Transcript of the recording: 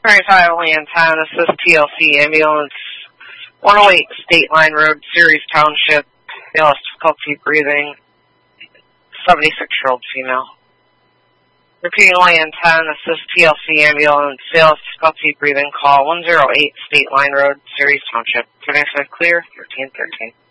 Alright, Land 10, assist TLC ambulance, 108 State Line Road, Ceres Township, male has difficulty breathing, 76-year-old female. Repeating Land 10, assist TLC ambulance, male has difficulty breathing, call 108 State Line Road, Ceres Township, 25 clear, 1313.